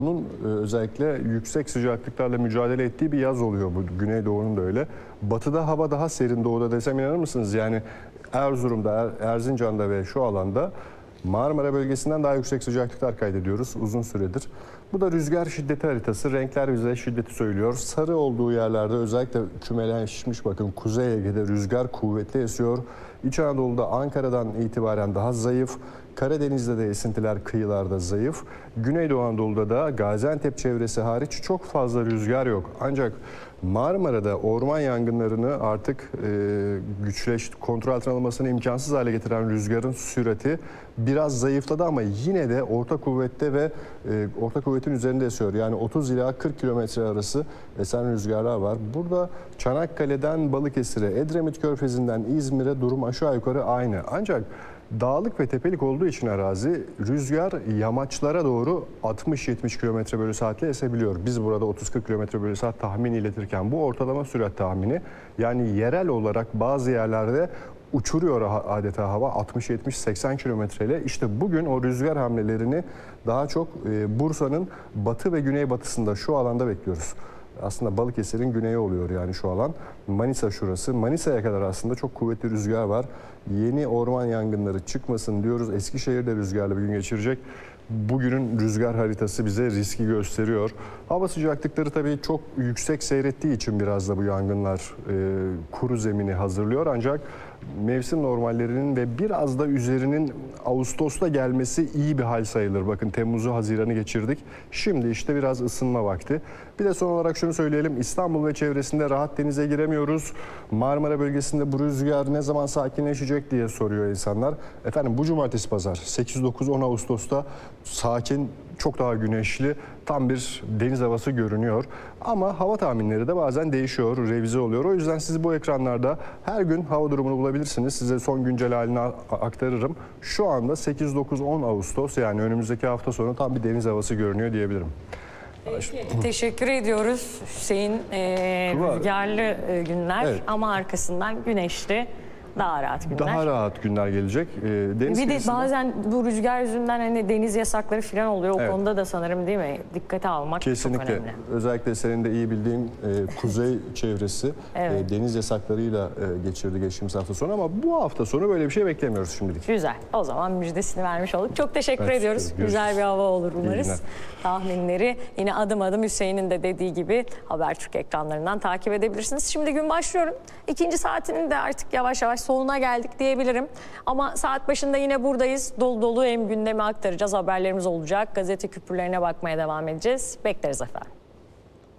Bunun özellikle yüksek sıcaklıklarla mücadele ettiği bir yaz oluyor bu. Güneydoğu'nun da öyle. Batıda hava daha serin, doğuda desem inanır mısınız? Yani Erzurum'da, Erzincan'da ve şu alanda Marmara bölgesinden daha yüksek sıcaklıklar kaydediyoruz uzun süredir. Bu da rüzgar şiddeti haritası. Renkler bize şiddeti söylüyor. Sarı olduğu yerlerde özellikle kümeleşmiş, bakın Kuzey Ege'de rüzgar kuvvetli esiyor. İç Anadolu'da Ankara'dan itibaren daha zayıf. Karadeniz'de de esintiler kıyılarda zayıf. Güneydoğu Anadolu'da da Gaziantep çevresi hariç çok fazla rüzgar yok. Ancak Marmara'da orman yangınlarını artık kontrol altına alınmasını imkansız hale getiren rüzgarın sürati biraz zayıfladı ama yine de orta kuvvette ve orta kuvvetin üzerinde esiyor. Yani 30 ila 40 kilometre arası esen rüzgarlar var. Burada Çanakkale'den Balıkesir'e, Edremit Körfezi'nden İzmir'e durum aşağı yukarı aynı. Ancak dağlık ve tepelik olduğu için arazi, rüzgar yamaçlara doğru 60-70 km/saatle esebiliyor. Biz burada 30-40 km/saat tahmin iletirken bu ortalama sürat tahmini. Yani yerel olarak bazı yerlerde uçuruyor adeta hava 60-70-80 kilometreyle. İşte bugün o rüzgar hamlelerini daha çok Bursa'nın batı ve güneybatısında şu alanda bekliyoruz. Aslında Balıkesir'in güneyi oluyor yani şu alan. Manisa şurası. Manisa'ya kadar aslında çok kuvvetli rüzgar var. Yeni orman yangınları çıkmasın diyoruz. Eskişehir'de rüzgarlı bir gün geçirecek. Bugünün rüzgar haritası bize riski gösteriyor. Hava sıcaklıkları tabii çok yüksek seyrettiği için biraz da bu yangınlar kuru zemini hazırlıyor. Ancak mevsim normallerinin ve biraz da üzerinin Ağustos'ta gelmesi iyi bir hal sayılır. Bakın Temmuz'u, Haziran'ı geçirdik. Şimdi işte biraz ısınma vakti. Bir de son olarak şunu söyleyelim. İstanbul ve çevresinde rahat denize giremiyoruz. Marmara bölgesinde bu rüzgar ne zaman sakinleşecek diye soruyor insanlar. Efendim bu cumartesi pazar 8-9-10 Ağustos'ta sakin, çok daha güneşli, tam bir deniz havası görünüyor. Ama hava tahminleri de bazen değişiyor, revize oluyor. O yüzden siz bu ekranlarda her gün hava durumunu bulabilirsiniz. Size son güncel halini aktarırım. Şu anda 8-9-10 Ağustos, yani önümüzdeki hafta sonu tam bir deniz havası görünüyor diyebilirim. Peki, teşekkür ediyoruz Hüseyin. Rüzgarlı günler, evet, ama arkasından güneşli, daha rahat günler. Daha rahat günler gelecek. Deniz bir de bazen bu rüzgar yüzünden hani deniz yasakları falan oluyor. O, evet, konuda da sanırım, değil mi? Dikkate almak kesinlikle çok önemli. Özellikle senin de iyi bildiğin kuzey çevresi, evet, deniz yasaklarıyla geçirdi geçtiğimiz hafta sonu, ama bu hafta sonu böyle bir şey beklemiyoruz şimdilik. Güzel. O zaman müjdesini vermiş olduk. Çok teşekkür ediyoruz. Güzel bir hava olur umarız. Tahminleri yine adım adım Hüseyin'in de dediği gibi Habertürk ekranlarından takip edebilirsiniz. Şimdi gün başlıyorum. İkinci saatinin de artık yavaş yavaş sonuna geldik diyebilirim. Ama saat başında yine buradayız. Dolu dolu hem gündemi aktaracağız. Haberlerimiz olacak. Gazete küpürlerine bakmaya devam edeceğiz. Bekleriz efendim.